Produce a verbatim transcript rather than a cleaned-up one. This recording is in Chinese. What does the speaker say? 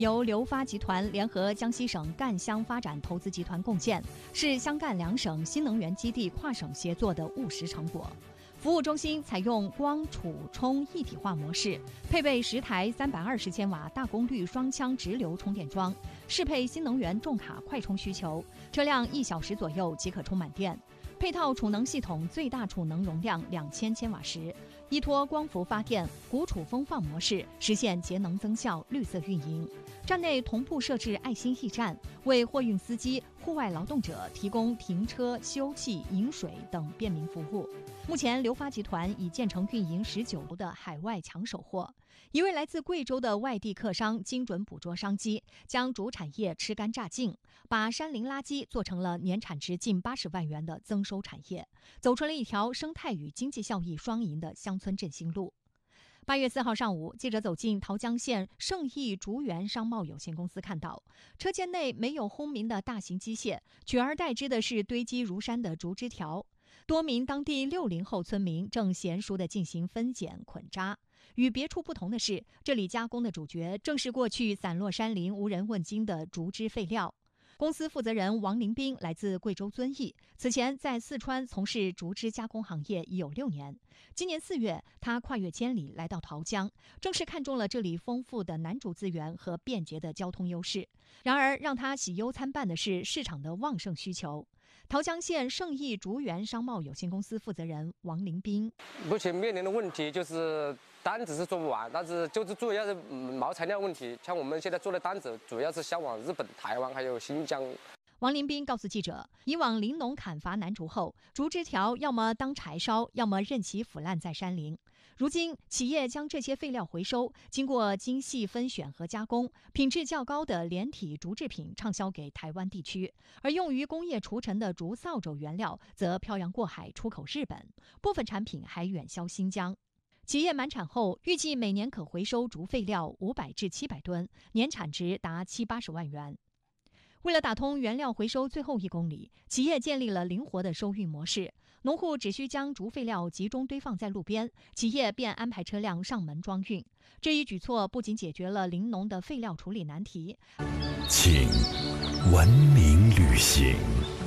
由留发集团联合江西省赣乡发展投资集团共建，是湘赣两省新能源基地跨省协作的务实成果。服务中心采用光储充一体化模式，配备十台三百二十千瓦大功率双腔直流充电桩，适配新能源重卡快充需求，车辆一小时左右即可充满电。配套储能系统最大储能容量两千千瓦时，依托光伏发电、谷储风放模式，实现节能增效、绿色运营。站内同步设置爱心驿站，为货运司机、户外劳动者提供停车、休憩、饮水等便民服务。目前，留发集团已建成运营十九楼的海外抢手货。一位来自贵州的外地客商精准捕捉商机，将主产业吃干榨净，把山林垃圾做成了年产值近八十万元的增收产业，走出了一条生态与经济效益双赢的乡村振兴路。八月四号上午，记者走进桃江县盛益竹园商贸有限公司，看到车间内没有轰鸣的大型机械，取而代之的是堆积如山的竹枝条。多名当地六零后村民正娴熟地进行分拣捆扎。与别处不同的是，这里加工的主角正是过去散落山林无人问津的竹枝废料。公司负责人王林斌来自贵州遵义，此前在四川从事竹枝加工行业已有六年。今年四月，他跨越千里来到桃江，正是看中了这里丰富的南竹资源和便捷的交通优势。然而，让他喜忧参半的是市场的旺盛需求。桃江县盛益竹园商贸有限公司负责人王林斌： 目前面临的问题就是单子是做不完，但是就是主要是毛材料问题。像我们现在做的单子，主要是销往日本、台湾还有新疆。 王林斌告诉记者，以往林农砍伐南竹后，竹枝条要么当柴烧，要么任其腐烂在山林。如今，企业将这些废料回收，经过精细分选和加工，品质较高的连体竹制品畅销给台湾地区，而用于工业除尘的竹扫帚原料则漂洋过海出口日本，部分产品还远销新疆。企业满产后，预计每年可回收竹废料五百至七百吨，年产值达七八十万元。为了打通原料回收最后一公里，企业建立了灵活的收运模式。农户只需将竹废料集中堆放在路边，企业便安排车辆上门装运。这一举措不仅解决了林农的废料处理难题， 请文明旅行。